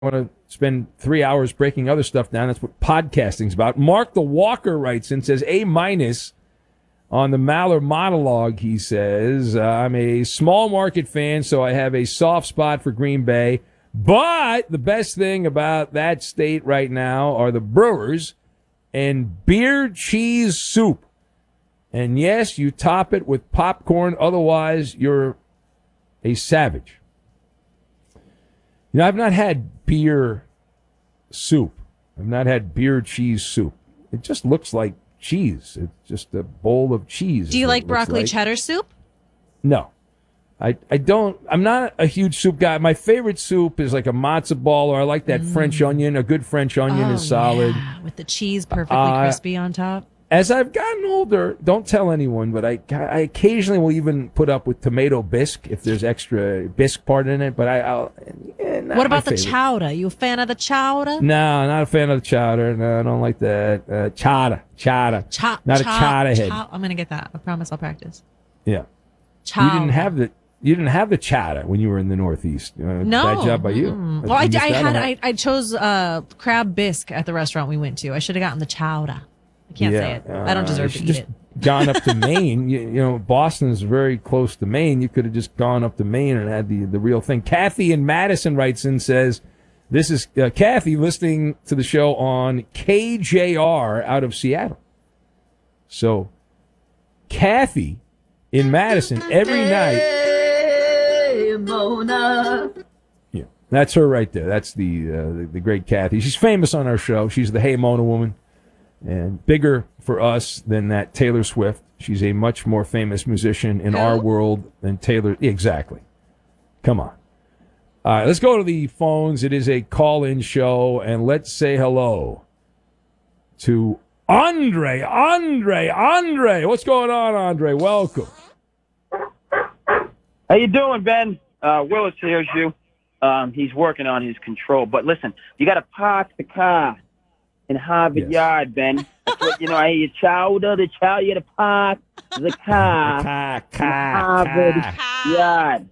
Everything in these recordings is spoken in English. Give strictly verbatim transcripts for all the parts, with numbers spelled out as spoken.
want to spend three hours breaking other stuff down. That's what podcasting's about. Mark the Walker writes and says, A minus on the Maller monologue, he says, uh, I'm a small market fan, so I have a soft spot for Green Bay. But the best thing about that state right now are the Brewers and beer cheese soup. And yes, you top it with popcorn. Otherwise, you're a savage. You know, I've not had beer soup. I've not had beer cheese soup. It just looks like cheese. It's just a bowl of cheese. Do you like broccoli like. cheddar soup? No. I, I don't, I'm not a huge soup guy. My favorite soup is like a matzo ball, or I like that mm. French onion. A good French onion oh, is solid. Yeah. With the cheese perfectly uh, crispy on top. As I've gotten older, don't tell anyone, but I, I occasionally will even put up with tomato bisque if there's extra bisque part in it. But I, I'll. Yeah, what about the chowder? You a fan of the chowder? No, not a fan of the chowder. No, I don't like that. Uh, chowder, chowder. Ch- not ch- a chowder head. Ch- I'm gonna get that. I promise. I'll practice. Yeah. Chowder. You didn't have the. You didn't have the chowder when you were in the Northeast. Uh, no. Bad job by you. Mm. Well, I, I had. I, I chose uh, crab bisque at the restaurant we went to. I should have gotten the chowder. I can't yeah, say it. Uh, I don't deserve to eat just it. Gone up to Maine. You, you know, Boston's very close to Maine. You could have just gone up to Maine and had the, the real thing. Kathy in Madison writes in, says, this is uh, Kathy listening to the show on K J R out of Seattle. So, Kathy in Madison every night. Hey, Mona. Yeah, that's her right there. That's the, uh, the the great Kathy. She's famous on our show. She's the Hey Mona woman. And bigger for us than that Taylor Swift. She's a much more famous musician in Who? our world than Taylor. Exactly. Come on. All right, let's go to the phones. It is a call-in show, and let's say hello to Andre. Andre, Andre. What's going on, Andre? Welcome. How you doing, Ben? Uh, Willis hears you. Um, he's working on his control. But listen, you got to park the car in Harvard Yes. Yard, Ben. That's what, you know, I hear chowder, the chow, you got to park the car Car, in car, Harvard car, Yard.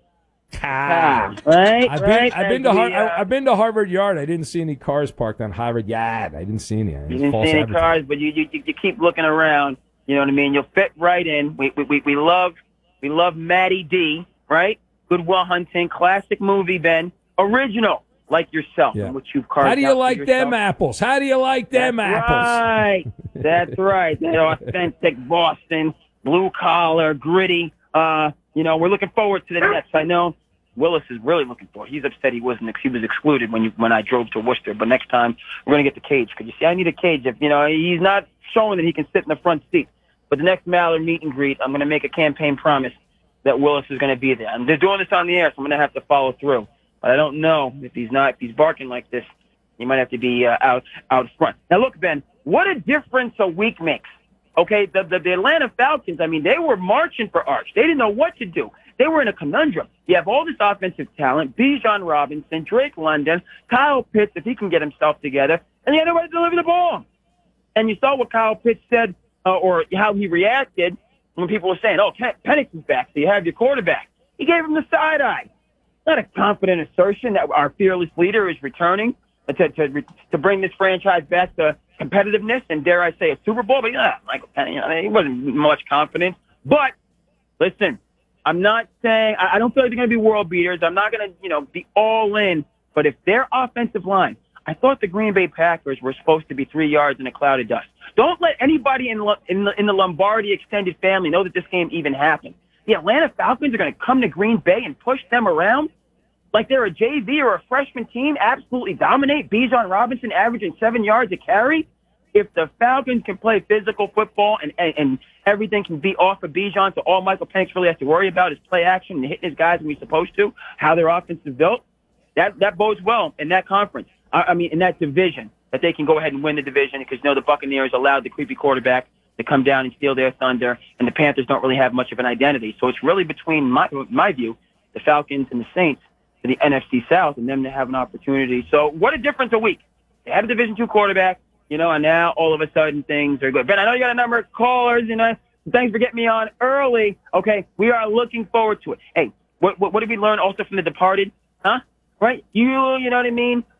car. Right, I've right. been, I've been to That's Har- the, uh, I- I've been to Harvard Yard. I didn't see any cars parked on Harvard Yard. I didn't see any. It was You didn't false see any advertising. cars, but you, you you keep looking around. You know what I mean? You'll fit right in. We we we, we love we love Matty D, right? Good Will Hunting, classic movie, Ben. Original, like yourself, Yeah. in which you've carved How do you out for like them yourself. apples? How do you like them That's apples? Right. That's right. That authentic Boston, blue collar, gritty. Uh, you know, we're looking forward to the Nets. I know Willis is really looking forward. He's upset he wasn't he was excluded when you when I drove to Worcester. But next time we're gonna get the cage. Cause you see, I need a cage. If you know he's not showing that he can sit in the front seat. But the next Maller meet and greet, I'm gonna make a campaign promise that Willis is gonna be there. And they're doing this on the air, so I'm gonna have to follow through. But I don't know if he's not if he's barking like this. He might have to be uh, out out front. Now look, Ben, what a difference a week makes. Okay, the, the the Atlanta Falcons. I mean, they were marching for Arch. They didn't know what to do. They were in a conundrum. You have all this offensive talent: Bijan Robinson, Drake London, Kyle Pitts, if he can get himself together, and you had nobody to deliver the ball. And you saw what Kyle Pitts said, uh, or how he reacted when people were saying, "Oh, Penix is back, so you have your quarterback." He gave him the side eye. Not a confident assertion that our fearless leader is returning to to to bring this franchise back to competitiveness and, dare I say, a Super Bowl. But yeah, Michael Penix, you know, he wasn't much confidence. But listen, I'm not saying I, I don't feel like they're going to be world beaters. I'm not going to you know be all in. But if their offensive line, I thought the Green Bay Packers were supposed to be three yards in a cloud of dust. Don't let anybody in in the, in the Lombardi extended family know that this game even happened. The Atlanta Falcons are going to come to Green Bay and push them around like they're a J V or a freshman team, absolutely dominate. Bijan Robinson averaging seven yards a carry. If the Falcons can play physical football and, and, and everything can be off of Bijan, so all Michael Penix really has to worry about is play action and hitting his guys when he's supposed to, how their offense is built, that, that bodes well in that conference. I, I mean, in that division, that they can go ahead and win the division because, you know, the Buccaneers allowed the creepy quarterback to come down and steal their thunder, and the Panthers don't really have much of an identity. So it's really between, my, my view, the Falcons and the Saints to the N F C South and them to have an opportunity. So what a difference a week. They have a Division two quarterback, you know, and now all of a sudden things are good. Ben, I know you got a number of callers, you know. Thanks for getting me on early. Okay, we are looking forward to it. Hey, what what, what did we learn also from The Departed? Huh? Right? You, you know what I mean?